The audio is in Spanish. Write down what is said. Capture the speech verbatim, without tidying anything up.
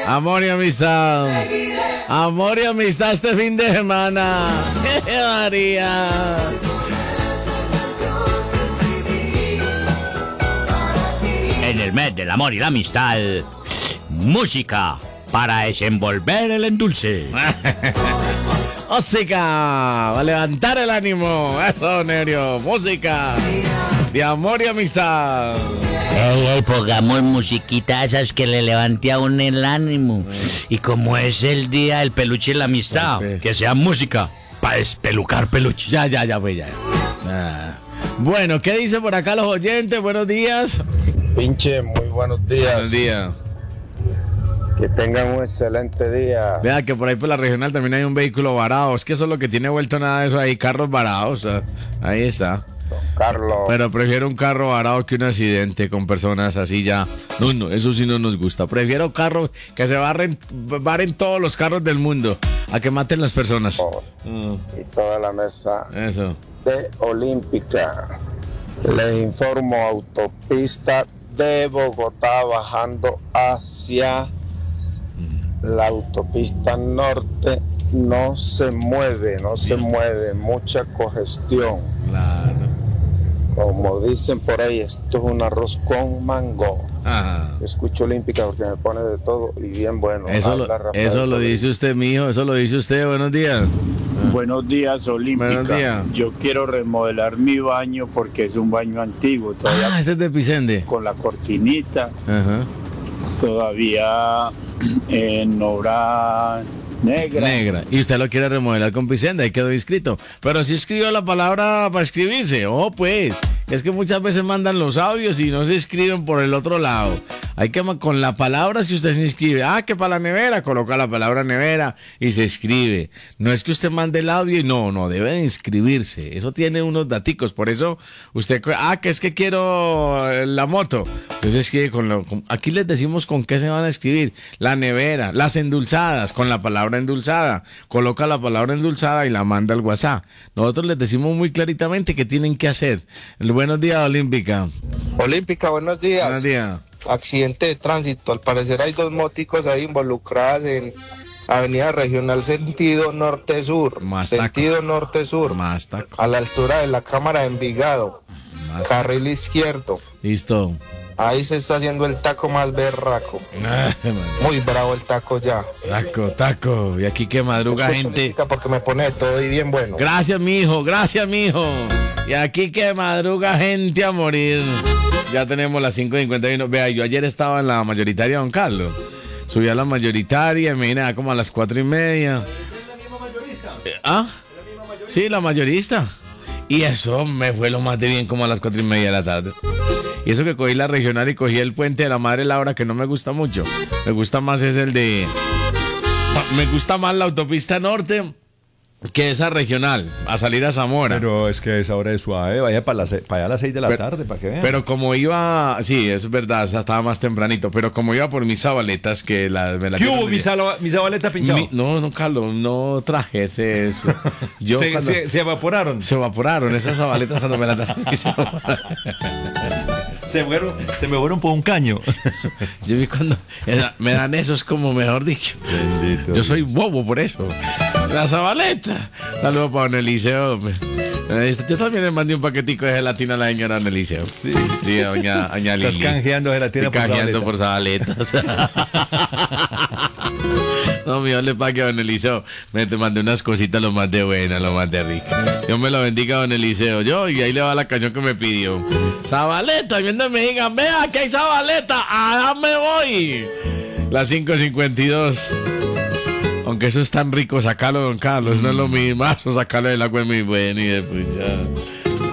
Amor y amistad. Amor y amistad este fin de semana. María. En el mes del amor y la amistad, música para desenvolver el endulce. Música, va a levantar el ánimo. Eso, Nerio. Música de amor y amistad. Ey, ey, pongamos musiquita esas que le levante a uno el ánimo. Y como es el día del peluche y la amistad, que sea música para despelucar peluches. Ya, ya, ya, pues ya. Ah. Bueno, ¿qué dicen por acá los oyentes? Buenos días. Pinche, muy buenos días. Buenos días. Que tengan un excelente día. Vea que por ahí por la regional también hay un vehículo varado. Es que eso es lo que tiene vuelto nada de eso ahí, carros varados. Ahí está. Don Carlos. Pero prefiero un carro varado que un accidente con personas así ya. No, no, eso sí no nos gusta. Prefiero carros que se barren, barren todos los carros del mundo a que maten las personas. Oh, mm. Y toda la mesa Eso. de Olímpica. Les informo, autopista de Bogotá bajando hacia la autopista norte no se mueve, no se mueve, mucha congestión. Claro. Como dicen por ahí, esto es un arroz con mango. Ajá. Escucho Olímpica porque me pone de todo y bien bueno. Eso lo, eso lo dice usted, mijo, eso lo dice usted. Buenos días. Buenos días, Olímpica. Buenos días. Yo quiero remodelar mi baño porque es un baño antiguo, todavía Ah, este es de Picende. con la cortinita, Ajá. todavía en obra negra. Negra. Y usted lo quiere remodelar con Picende, ahí quedó inscrito. Pero si escribió la palabra para escribirse. Oh, pues. Es que muchas veces mandan los audios y no se escriben por el otro lado. Hay que con las palabras que usted se inscribe. Ah, que para la nevera, coloca la palabra nevera y se escribe. No es que usted mande el audio y no, no, debe de inscribirse. Eso tiene unos daticos. Por eso usted, ah, que es que quiero la moto. Entonces escribe con lo, con, aquí les decimos con qué se van a escribir. La nevera, las endulzadas, con la palabra endulzada. Coloca la palabra endulzada y la manda al WhatsApp. Nosotros les decimos muy claritamente qué tienen que hacer. Buenos días, Olímpica. Olímpica, buenos días. Buenos días. Accidente de tránsito. Al parecer hay dos móticos ahí involucradas en Avenida Regional sentido norte-sur. Mastaco. Sentido norte-sur. Mastaco. A la altura de la Cámara de Envigado. Mastaco. Carril izquierdo. Listo. Ahí se está haciendo el taco más berraco. Muy bravo el taco ya. Taco, taco. Y aquí que madruga Escucho gente. Olímpica porque me pone de todo y bien bueno. Gracias, mijo. Gracias, mijo. Y aquí que madruga gente a morir. Ya tenemos las cinco cincuenta y uno. Vea, yo ayer estaba en la mayoritaria, don Carlos. Subí a la mayoritaria y me vine a como a las cuatro y media. ¿Es la misma mayorista? ¿Ah? ¿Es la misma mayorista? Sí, la mayorista. Y eso me fue lo más de bien como a las cuatro y media de la tarde. Y eso que cogí la regional y cogí el puente de la Madre Laura, que no me gusta mucho. Me gusta más es el de... Me gusta más la autopista norte que esa regional, a salir a Zamora. Pero es que esa hora es suave, vaya para, las, para allá a las seis de la pero, tarde, para que vean. Pero como iba, sí, es verdad, estaba más tempranito, pero como iba por mis zabaletas que la, me la ¿Qué hubo, mi, salo, mi zabaleta pinchado? Mi, no, no, Carlos, no traje ese, eso. Yo se, cuando, se, se evaporaron. Se evaporaron esas zabaletas cuando me las se, fueron, se me fueron por un caño. Eso, yo vi cuando me dan esos como mejor dicho. Bendito. Yo soy bobo por eso. La zabaleta. Saludos para don Eliseo. Yo también le mandé un paquetico de gelatina a la señora don Eliseo. Sí. Sí, doña, doña Lili. Estás canjeando gelatina por canjeando por zabaletas. No, mi Dios le pague a don Eliseo. Me te mandé unas cositas lo más de buenas, lo más de ricas. Dios me lo bendiga, don Eliseo. Yo, y ahí le va la canción que me pidió. Zabaleta, viendo me digan, vea que hay zabaleta. ¡Ah, me voy! Las cinco cincuenta y dos. Aunque eso es tan rico, sacalo, don Carlos, mm. no es lo mismo, sacarlo del agua es muy bueno y después ya...